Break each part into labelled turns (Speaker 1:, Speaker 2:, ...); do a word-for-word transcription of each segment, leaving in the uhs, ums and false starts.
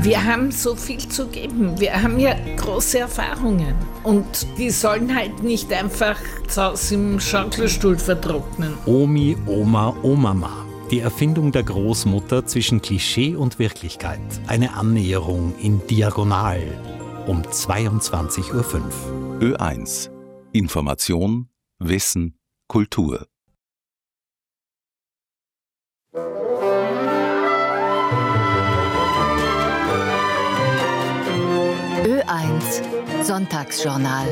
Speaker 1: Wir haben so viel zu geben. Wir haben ja große Erfahrungen. Und die sollen halt nicht einfach zu Hause im Schaukelstuhl vertrocknen.
Speaker 2: Omi, Oma, Omama. Die Erfindung der Großmutter zwischen Klischee und Wirklichkeit. Eine Annäherung in Diagonal. Um zweiundzwanzig Uhr fünf.
Speaker 3: Ö eins. Information, Wissen, Kultur.
Speaker 4: Ö eins Sonntagsjournal.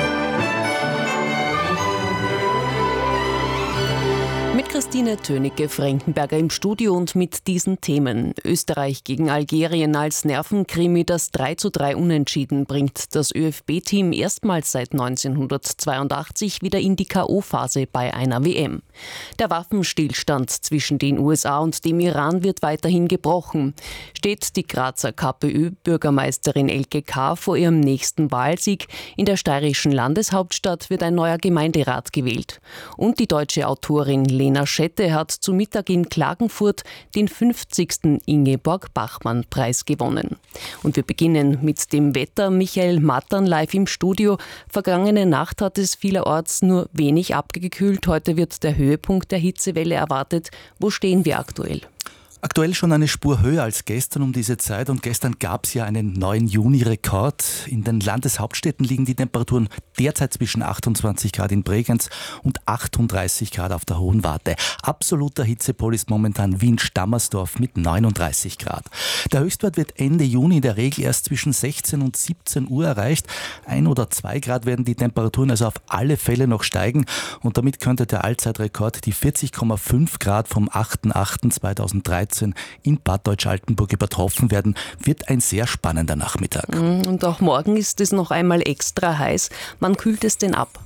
Speaker 4: Mit Christine Tönicke-Frankenberger im Studio und mit diesen Themen. Österreich gegen Algerien als Nervenkrimi. Das drei zu drei Unentschieden bringt das ÖFB-Team erstmals seit neunzehnhundertzweiundachtzig wieder in die K O-Phase bei einer W M. Der Waffenstillstand zwischen den U S A und dem Iran wird weiterhin gebrochen. Steht die Grazer KPÖ-Bürgermeisterin Elke K. vor ihrem nächsten Wahlsieg. In der steirischen Landeshauptstadt wird ein neuer Gemeinderat gewählt. Und die deutsche Autorin Lena Schette hat zu Mittag in Klagenfurt den fünfzigsten Ingeborg-Bachmann-Preis gewonnen. Und wir beginnen mit dem Wetter. Michael Mattern live im Studio. Vergangene Nacht hat es vielerorts nur wenig abgekühlt. Heute wird der Höhepunkt der Hitzewelle erwartet. Wo stehen wir aktuell?
Speaker 5: Aktuell schon eine Spur höher als gestern um diese Zeit und gestern gab es ja einen neuen Juni-Rekord. In den Landeshauptstädten liegen die Temperaturen derzeit zwischen achtundzwanzig Grad in Bregenz und achtunddreißig Grad auf der Hohen Warte. Absoluter Hitzepol ist momentan Wien-Stammersdorf mit neununddreißig Grad. Der Höchstwert wird Ende Juni in der Regel erst zwischen sechzehn und siebzehn Uhr erreicht. Ein oder zwei Grad werden die Temperaturen also auf alle Fälle noch steigen und damit könnte der Allzeitrekord, die vierzig Komma fünf Grad vom achter achter zweitausenddreizehn in Bad Deutsch-Altenburg übertroffen werden, wird ein sehr spannender Nachmittag.
Speaker 4: Und auch morgen ist es noch einmal extra heiß. Wann kühlt es denn ab?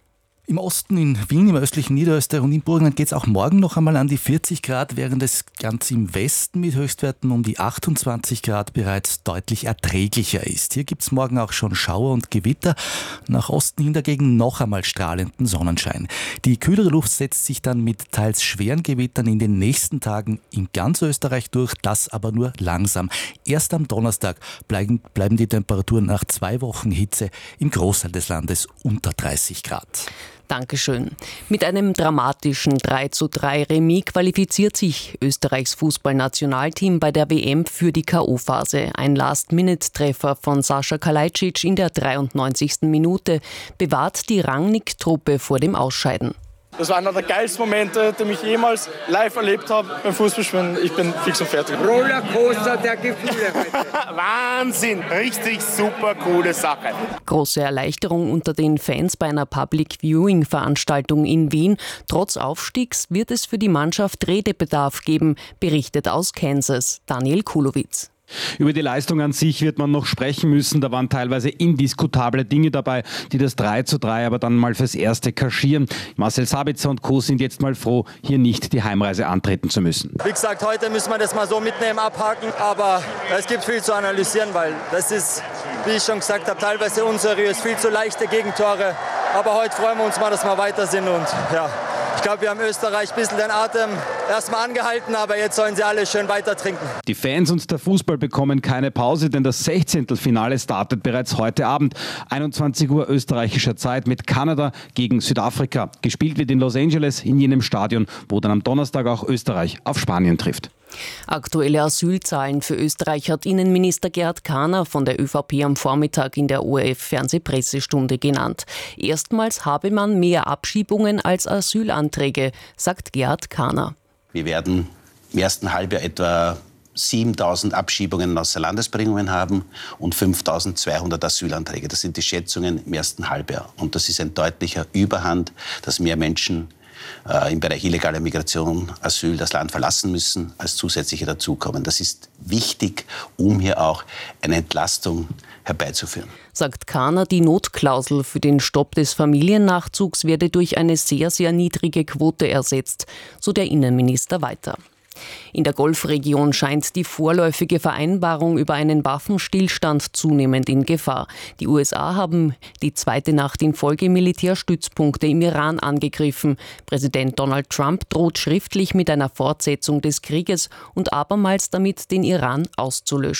Speaker 5: Im Osten, in Wien, im östlichen Niederösterreich und in Burgenland geht es auch morgen noch einmal an die vierzig Grad, während es ganz im Westen mit Höchstwerten um die achtundzwanzig Grad bereits deutlich erträglicher ist. Hier gibt es morgen auch schon Schauer und Gewitter, nach Osten hin dagegen noch einmal strahlenden Sonnenschein. Die kühlere Luft setzt sich dann mit teils schweren Gewittern in den nächsten Tagen in ganz Österreich durch, das aber nur langsam. Erst am Donnerstag bleiben, bleiben die Temperaturen nach zwei Wochen Hitze im Großteil des Landes unter dreißig Grad.
Speaker 4: Dankeschön. Mit einem dramatischen drei zu drei Remis qualifiziert sich Österreichs Fußballnationalteam bei der W M für die K O-Phase. Ein Last-Minute-Treffer von Sascha Kalajdzic in der dreiundneunzigsten Minute bewahrt die Rangnick-Truppe vor dem Ausscheiden.
Speaker 6: Das war einer der geilsten Momente, die ich jemals live erlebt habe beim Fußballspielen. Ich bin fix und fertig.
Speaker 7: Rollercoaster der Gefühle.
Speaker 8: Wahnsinn, richtig super coole Sache.
Speaker 4: Große Erleichterung unter den Fans bei einer Public-Viewing-Veranstaltung in Wien. Trotz Aufstiegs wird es für die Mannschaft Redebedarf geben, berichtet aus Kansas Daniel Kulowitz.
Speaker 9: Über die Leistung an sich wird man noch sprechen müssen. Da waren teilweise indiskutable Dinge dabei, die das drei zu drei aber dann mal fürs Erste kaschieren. Marcel Sabitzer und Co. sind jetzt mal froh, hier nicht die Heimreise antreten zu müssen.
Speaker 10: Wie gesagt, heute müssen wir das mal so mitnehmen, abhaken. Aber es gibt viel zu analysieren, weil das ist, wie ich schon gesagt habe, teilweise unseriös, viel zu leichte Gegentore. Aber heute freuen wir uns mal, dass wir weiter sind und ja. Ich glaube, wir haben Österreich ein bisschen den Atem erstmal angehalten, aber jetzt sollen sie alle schön weiter trinken.
Speaker 9: Die Fans und der Fußball bekommen keine Pause, denn das Sechzehntelfinale startet bereits heute Abend. einundzwanzig Uhr österreichischer Zeit mit Kanada gegen Südafrika. Gespielt wird in Los Angeles in jenem Stadion, wo dann am Donnerstag auch Österreich auf Spanien trifft.
Speaker 4: Aktuelle Asylzahlen für Österreich hat Innenminister Gerhard Kahner von der ÖVP am Vormittag in der O R F-Fernsehpressestunde genannt. Erstmals habe man mehr Abschiebungen als Asylanträge, sagt Gerhard Kahner.
Speaker 11: Wir werden im ersten Halbjahr etwa siebentausend Abschiebungen aus der Landesbringungen haben und fünftausendzweihundert Asylanträge. Das sind die Schätzungen im ersten Halbjahr. Und das ist ein deutlicher Überhand, dass mehr Menschen äh, im Bereich illegaler Migration, Asyl das Land verlassen müssen, als zusätzliche dazukommen. Das ist wichtig, um hier auch eine Entlastung herbeizuführen.
Speaker 4: Sagt Kahner, die Notklausel für den Stopp des Familiennachzugs werde durch eine sehr, sehr niedrige Quote ersetzt, so der Innenminister weiter. In der Golfregion scheint die vorläufige Vereinbarung über einen Waffenstillstand zunehmend in Gefahr. Die U S A haben die zweite Nacht in Folge Militärstützpunkte im Iran angegriffen. Präsident Donald Trump droht schriftlich mit einer Fortsetzung des Krieges und abermals damit, den Iran auszulöschen.